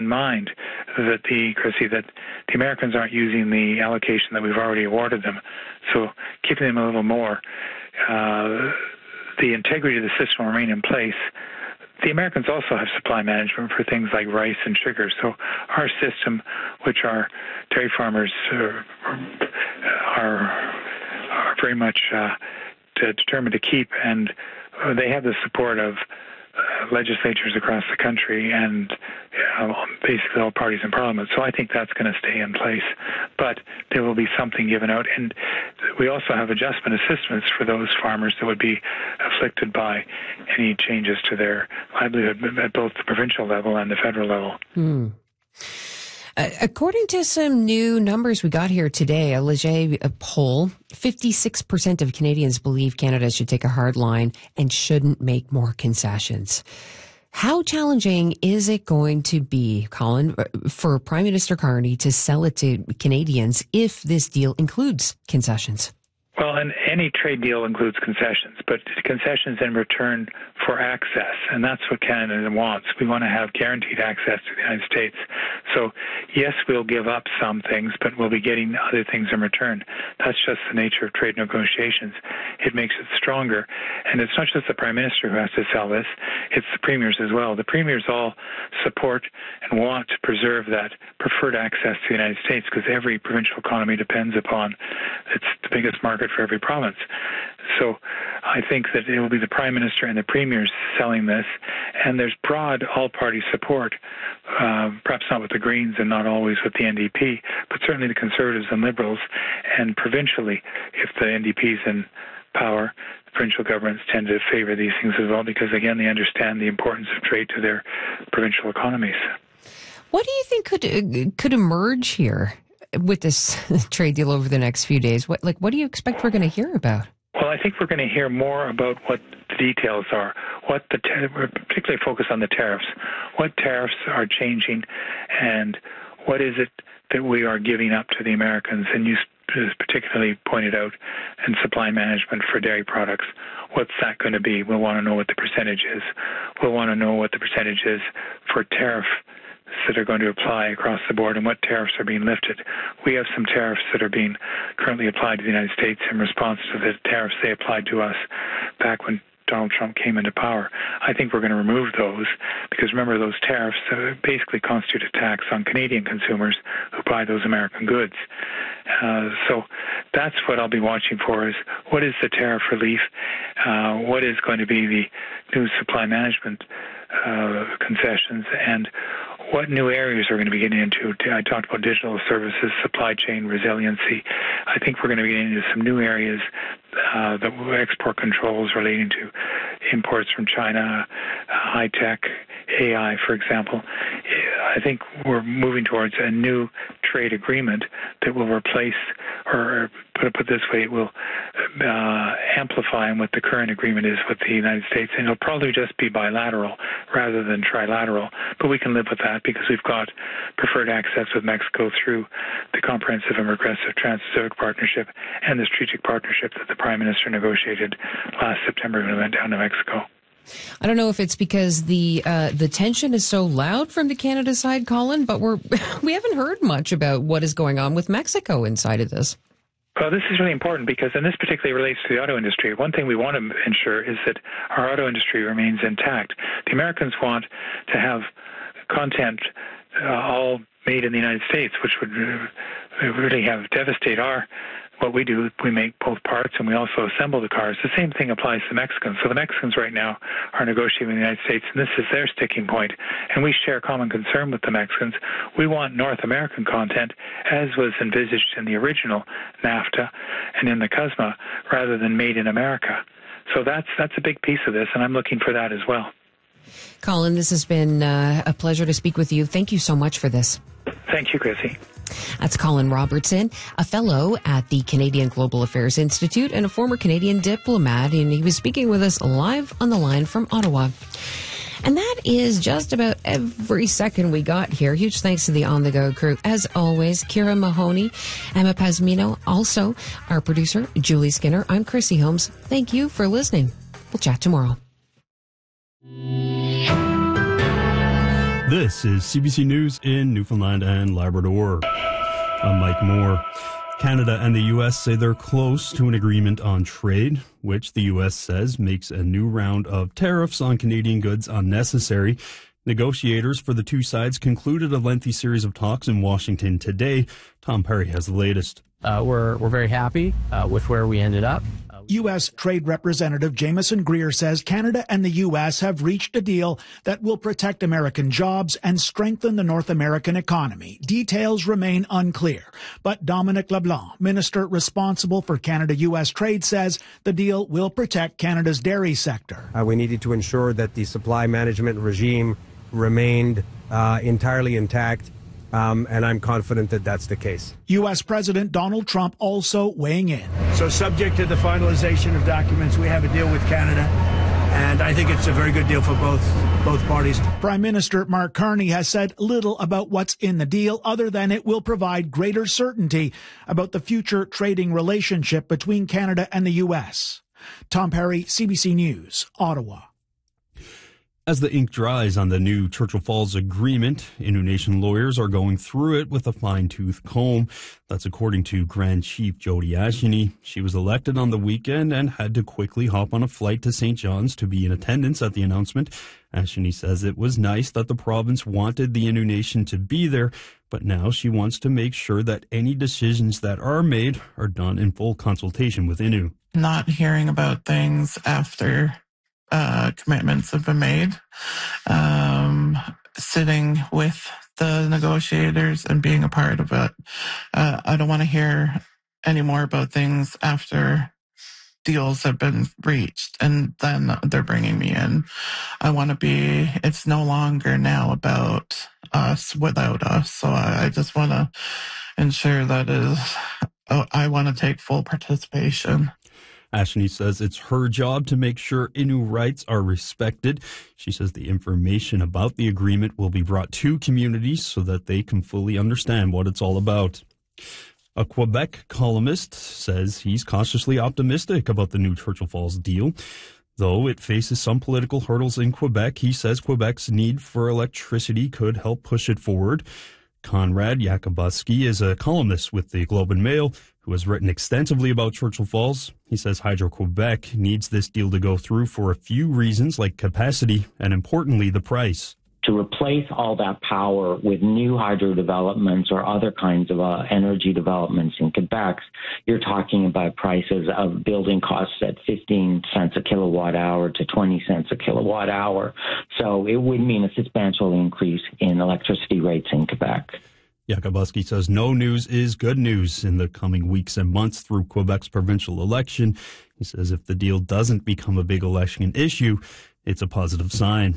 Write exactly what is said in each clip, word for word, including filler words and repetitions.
mind that the, Chrissy, that the Americans aren't using the allocation that we've already awarded them. So keeping them a little more, uh, the integrity of the system will remain in place. The Americans also have supply management for things like rice and sugar. So our system, which our dairy farmers uh, are, are very much uh, determined to keep, and they have the support of uh, legislatures across the country and uh, basically all parties in Parliament. So I think that's going to stay in place. But there will be something given out. And we also have adjustment assistance for those farmers that would be afflicted by any changes to their livelihood at both the provincial level and the federal level. Hmm. Uh, according to some new numbers we got here today, a Leger poll, fifty-six percent of Canadians believe Canada should take a hard line and shouldn't make more concessions. How challenging is it going to be, Colin, for Prime Minister Carney to sell it to Canadians if this deal includes concessions? Well, and any trade deal includes concessions, but concessions in return for access, and that's what Canada wants. We want to have guaranteed access to the United States. So, yes, we'll give up some things, but we'll be getting other things in return. That's just the nature of trade negotiations. It makes it stronger. And it's not just the Prime Minister who has to sell this, it's the premiers as well. The premiers all support and want to preserve that preferred access to the United States because every provincial economy depends upon it's the biggest market for every province. So I think that it will be the Prime Minister and the premiers selling this, and there's broad all-party support, uh, perhaps not with the Greens and not always with the N D P, but certainly the Conservatives and Liberals, and provincially, if the N D P is in power, the provincial governments tend to favor these things as well because, again, they understand the importance of trade to their provincial economies. What do you think could uh, could emerge here with this trade deal over the next few days? What like what do you expect we're going to hear about? Well, I think we're going to hear more about what the details are, what the we're particularly focused on the tariffs, what tariffs are changing, and what is it that we are giving up to the Americans. And you particularly pointed out in supply management for dairy products. What's that going to be? We'll want to know what the percentage is. We'll want to know what the percentage is for tariff that are going to apply across the board and what tariffs are being lifted. We have some tariffs that are being currently applied to the United States in response to the tariffs they applied to us back when Donald Trump came into power. I think we're going to remove those because, remember, those tariffs uh, basically constitute a tax on Canadian consumers who buy those American goods. Uh, so that's what I'll be watching for is what is the tariff relief, uh, what is going to be the new supply management uh, concessions, and what new areas are going to be getting into. I talked about digital services, supply chain resiliency. I think we're going to be getting into some new areas, uh, the export controls relating to imports from China, uh, high tech, A I, for example. I think we're moving towards a new trade agreement that will replace, or put it put this way, it will uh, amplify what the current agreement is with the United States, and it'll probably just be bilateral rather than trilateral. But we can live with that because we've got preferred access with Mexico through the Comprehensive and Progressive Trans-Pacific Partnership and the Strategic Partnership that the Prime Minister negotiated last September when he went down to Mexico. I don't know if it's because the uh, the tension is so loud from the Canada side, Colin, but we're we haven't heard much about what is going on with Mexico inside of this. Well, this is really important because, and this particularly relates to the auto industry, one thing we want to ensure is that our auto industry remains intact. The Americans want to have content uh, all made in the United States, which would uh, really have devastate our what we do. We make both parts and we also assemble the cars. The same thing applies to the Mexicans. So the Mexicans right now are negotiating with the United States, and this is their sticking point. And we share common concern with the Mexicans. We want North American content, as was envisaged in the original NAFTA and in the CUSMA, rather than made in America. So that's that's a big piece of this, and I'm looking for that as well. Colin, this has been uh, a pleasure to speak with you. Thank you so much for this. Thank you, Chrissy. That's Colin Robertson, a fellow at the Canadian Global Affairs Institute and a former Canadian diplomat, and he was speaking with us live on the line from Ottawa. And that is just about every second we got here. Huge thanks to the On The Go crew. As always, Kira Mahoney, Emma Pazmino, also our producer, Julie Skinner. I'm Chrissy Holmes. Thank you for listening. We'll chat tomorrow. This is C B C News in Newfoundland and Labrador. I'm Mike Moore. Canada and the U S say they're close to an agreement on trade, which the U S says makes a new round of tariffs on Canadian goods unnecessary. Negotiators for the two sides concluded a lengthy series of talks in Washington today. Tom Perry has the latest. Uh, we're we're very happy uh, with where we ended up. Uh, U S. Trade Representative Jameson Greer says Canada and the U S have reached a deal that will protect American jobs and strengthen the North American economy. Details remain unclear, but Dominic LeBlanc, minister responsible for Canada-U S trade, says the deal will protect Canada's dairy sector. Uh, we needed to ensure that the supply management regime remained uh, entirely intact. Um, and I'm confident that that's the case. U S. President Donald Trump also weighing in. So subject to the finalization of documents, we have a deal with Canada, and I think it's a very good deal for both both parties. Prime Minister Mark Carney has said little about what's in the deal other than it will provide greater certainty about the future trading relationship between Canada and the U S. Tom Perry, C B C News, Ottawa. As the ink dries on the new Churchill Falls agreement, Innu Nation lawyers are going through it with a fine-tooth comb. That's according to Grand Chief Jody Asheny. She was elected on the weekend and had to quickly hop on a flight to Saint John's to be in attendance at the announcement. Asheny says it was nice that the province wanted the Innu Nation to be there, but now she wants to make sure that any decisions that are made are done in full consultation with Innu. Not hearing about things after Uh, commitments have been made, um, sitting with the negotiators and being a part of it. Uh, I don't want to hear any more about things after deals have been reached and then they're bringing me in. I want to be, it's no longer now about us without us. So I, I just want to ensure that is, oh, I want to take full participation. Asheny says it's her job to make sure Innu rights are respected. She says the information about the agreement will be brought to communities so that they can fully understand what it's all about. A Quebec columnist says he's cautiously optimistic about the new Churchill Falls deal. Though it faces some political hurdles in Quebec, he says Quebec's need for electricity could help push it forward. Conrad Yakubuski is a columnist with the Globe and Mail who has written extensively about Churchill Falls. He says Hydro-Quebec needs this deal to go through for a few reasons like capacity and, importantly, the price. To replace all that power with new hydro developments or other kinds of uh, energy developments in Quebec, you're talking about prices of building costs at fifteen cents a kilowatt hour to twenty cents a kilowatt hour. So it would mean a substantial increase in electricity rates in Quebec. Yakubuski says no news is good news in the coming weeks and months through Quebec's provincial election. He says if the deal doesn't become a big election issue, it's a positive sign.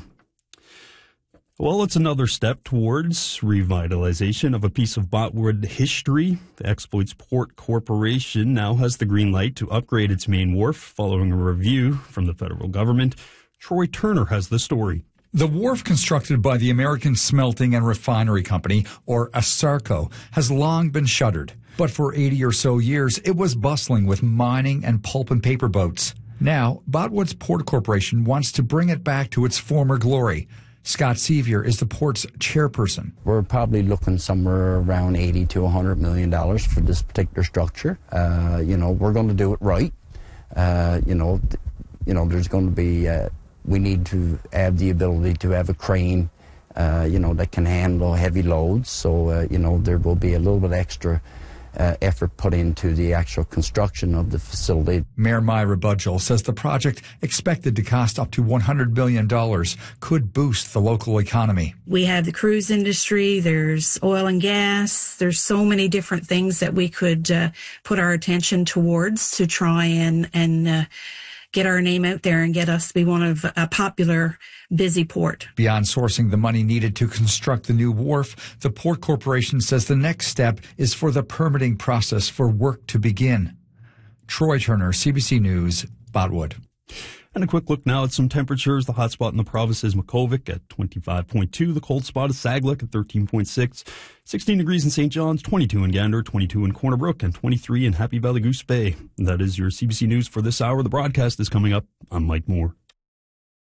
Well, it's another step towards revitalization of a piece of Botwood history. The Exploits Port Corporation now has the green light to upgrade its main wharf following a review from the federal government. Troy Turner has the story. The wharf constructed by the American Smelting and Refinery Company, or ASARCO, has long been shuttered. But for eighty or so years, it was bustling with mining and pulp and paper boats. Now, Botwood's Port Corporation wants to bring it back to its former glory. Scott Sevier is the port's chairperson. We're probably looking somewhere around eighty to one hundred million dollars for this particular structure. Uh, you know, we're going to do it right. Uh, you know, th- you know, there's going to be, uh, we need to have the ability to have a crane, uh, you know, that can handle heavy loads. So, uh, you know, there will be a little bit extra Uh, effort put into the actual construction of the facility. Mayor Myra Budgell says the project, expected to cost up to one hundred million dollars, could boost the local economy. We have the cruise industry, there's oil and gas, there's so many different things that we could uh, put our attention towards to try and, and uh, get our name out there and get us to be one of a popular, busy port. Beyond sourcing the money needed to construct the new wharf, the Port Corporation says the next step is for the permitting process for work to begin. Troy Turner, C B C News, Botwood. And a quick look now at some temperatures. The hot spot in the province is Makkovik at twenty-five point two. The cold spot is Sagluk at thirteen point six. sixteen degrees in Saint John's, twenty-two in Gander, twenty-two in Corner Brook, and twenty-three in Happy Valley Goose Bay. That is your C B C News for this hour. The broadcast is coming up. I'm Mike Moore.